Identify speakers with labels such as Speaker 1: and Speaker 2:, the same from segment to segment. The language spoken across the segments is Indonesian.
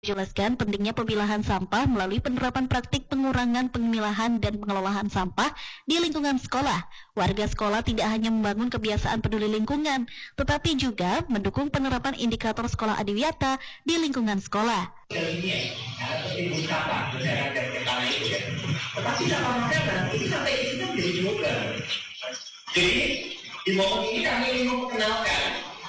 Speaker 1: Jelaskan pentingnya pemilahan sampah melalui penerapan praktik pengurangan pemilahan dan pengelolaan sampah di lingkungan sekolah. Warga sekolah tidak hanya membangun kebiasaan peduli lingkungan, tetapi juga mendukung penerapan indikator sekolah adiwiyata di lingkungan sekolah.
Speaker 2: Jadi di momen ini kami ingin memperkenalkan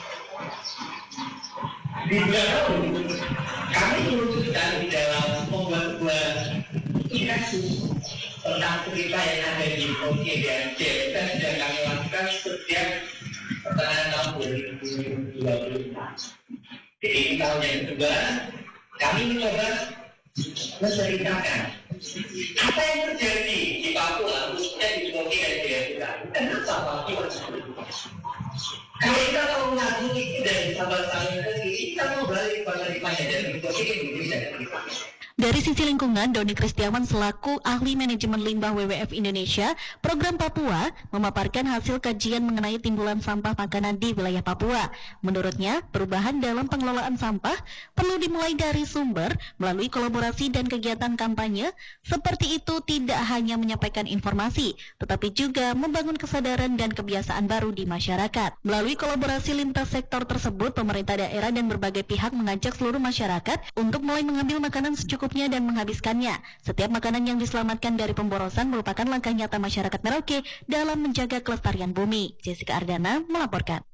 Speaker 2: di belakang kami meluncurkan di dalam membuat aplikasi tentang cerita yang ada di Oke dan dan sedang kami lakukan setiap pertengahan tahun 2020. Jadi tahun yang kedua kami mencoba menceritakan apa yang terjadi di Papua, khususnya di Oke dan Jayapura. Kenapa Papua? Kalau kita mau mengaku itu dari sahabat kami tadi, kita mau balik penerimanya dan berpikir Indonesia.
Speaker 1: Dari sisi lingkungan, Doni Kristiawan selaku ahli manajemen limbah WWF Indonesia, program Papua memaparkan hasil kajian mengenai timbulan sampah makanan di wilayah Papua. Menurutnya, perubahan dalam pengelolaan sampah perlu dimulai dari sumber melalui kolaborasi dan kegiatan kampanye. Seperti itu tidak hanya menyampaikan informasi, tetapi juga membangun kesadaran dan kebiasaan baru di masyarakat. Melalui kolaborasi lintas sektor tersebut, pemerintah daerah dan berbagai pihak mengajak seluruh masyarakat untuk mulai mengambil makanan secukupnya dan menghabiskannya. Setiap makanan yang diselamatkan dari pemborosan merupakan langkah nyata masyarakat Merauke dalam menjaga kelestarian bumi. Jessica Ardana melaporkan.